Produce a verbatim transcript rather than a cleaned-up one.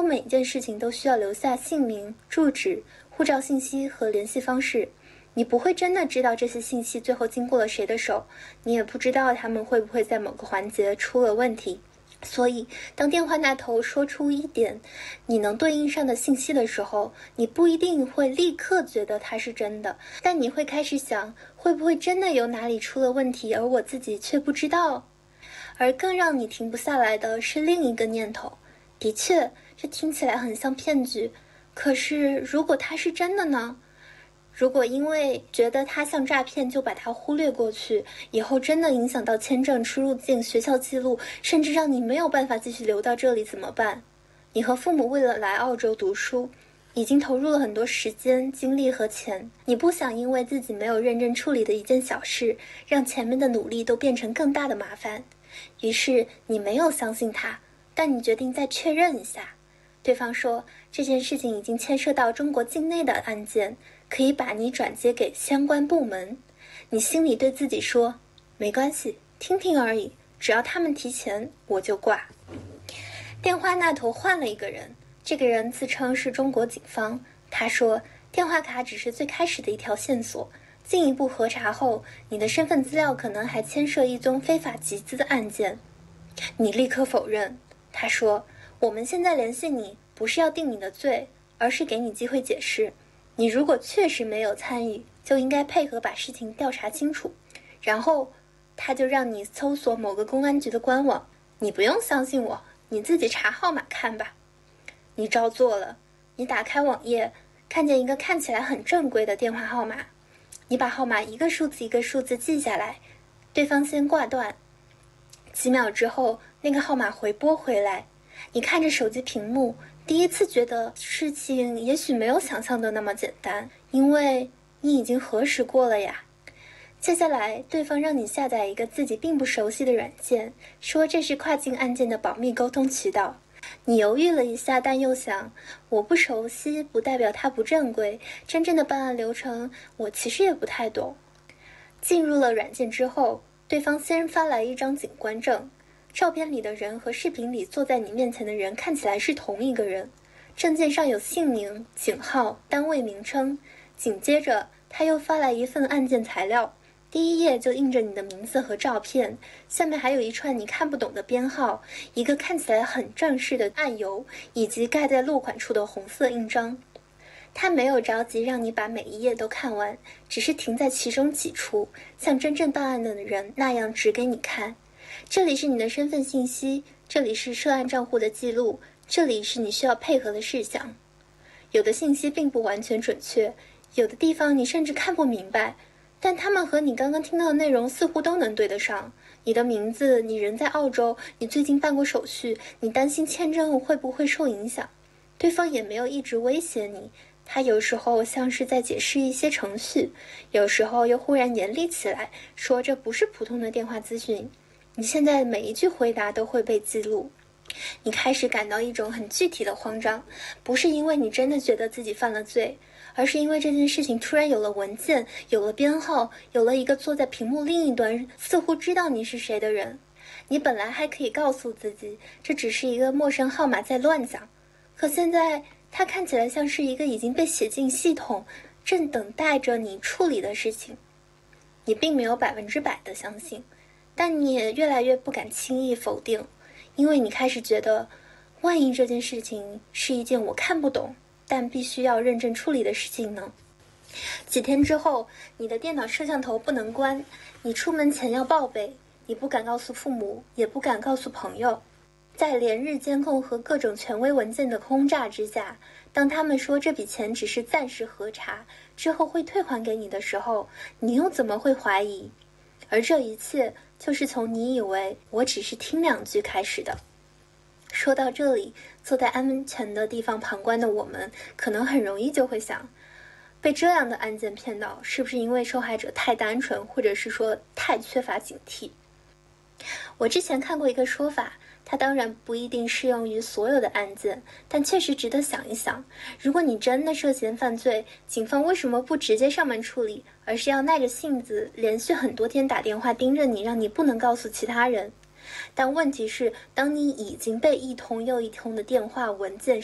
每一件事情都需要留下姓名、住址、护照信息和联系方式。你不会真的知道这些信息最后经过了谁的手，你也不知道他们会不会在某个环节出了问题。所以当电话那头说出一点你能对应上的信息的时候，你不一定会立刻觉得它是真的，但你会开始想，会不会真的有哪里出了问题，而我自己却不知道。而更让你停不下来的是另一个念头，的确这听起来很像骗局，可是如果它是真的呢？如果因为觉得它像诈骗就把它忽略过去，以后真的影响到签证、出入境、学校记录，甚至让你没有办法继续留到这里怎么办？你和父母为了来澳洲读书，已经投入了很多时间、精力和钱，你不想因为自己没有认真处理的一件小事，让前面的努力都变成更大的麻烦。于是你没有相信他，但你决定再确认一下。对方说，这件事情已经牵涉到中国境内的案件，可以把你转接给相关部门。你心里对自己说，没关系，听听而已，只要他们提钱，我就挂。电话那头换了一个人，这个人自称是中国警方。他说，电话卡只是最开始的一条线索，进一步核查后，你的身份资料可能还牵涉一宗非法集资的案件。你立刻否认。他说，我们现在联系你，不是要定你的罪，而是给你机会解释。你如果确实没有参与，就应该配合把事情调查清楚。然后他就让你搜索某个公安局的官网，你不用相信我，你自己查号码看吧。你照做了。你打开网页，看见一个看起来很正规的电话号码，你把号码一个数字一个数字记下来，对方先挂断，几秒之后那个号码回拨回来。你看着手机屏幕，第一次觉得事情也许没有想象的那么简单，因为你已经核实过了呀。接下来对方让你下载一个自己并不熟悉的软件，说这是跨境案件的保密沟通渠道。你犹豫了一下，但又想，我不熟悉不代表它不正规，真正的办案流程我其实也不太懂。进入了软件之后，对方先发来一张警官证，照片里的人和视频里坐在你面前的人看起来是同一个人，证件上有姓名、警号、单位名称。紧接着他又发来一份案件材料，第一页就印着你的名字和照片，下面还有一串你看不懂的编号，一个看起来很正式的案由，以及盖在落款处的红色印章。他没有着急让你把每一页都看完，只是停在其中几处，像真正办案的人那样指给你看。这里是你的身份信息，这里是涉案账户的记录，这里是你需要配合的事项。有的信息并不完全准确，有的地方你甚至看不明白，但他们和你刚刚听到的内容似乎都能对得上。你的名字，你人在澳洲，你最近办过手续，你担心签证会不会受影响。对方也没有一直威胁你，他有时候像是在解释一些程序，有时候又忽然严厉起来，说这不是普通的电话咨询。你现在每一句回答都会被记录。你开始感到一种很具体的慌张，不是因为你真的觉得自己犯了罪，而是因为这件事情突然有了文件，有了编号，有了一个坐在屏幕另一端似乎知道你是谁的人。你本来还可以告诉自己，这只是一个陌生号码在乱讲，可现在它看起来像是一个已经被写进系统，正等待着你处理的事情。你并没有百分之百的相信，但你也越来越不敢轻易否定，因为你开始觉得，万一这件事情是一件我看不懂但必须要认真处理的事情呢？几天之后，你的电脑摄像头不能关，你出门前要报备，你不敢告诉父母，也不敢告诉朋友。在连日监控和各种权威文件的轰炸之下，当他们说这笔钱只是暂时核查，之后会退还给你的时候，你又怎么会怀疑？而这一切就是从你以为我只是听两句开始的。说到这里，坐在安全的地方旁观的我们，可能很容易就会想，被这样的案件骗到，是不是因为受害者太单纯，或者是说太缺乏警惕？我之前看过一个说法，它当然不一定适用于所有的案件，但确实值得想一想。如果你真的涉嫌犯罪，警方为什么不直接上门处理，而是要耐着性子连续很多天打电话盯着你，让你不能告诉其他人？但问题是，当你已经被一通又一通的电话文件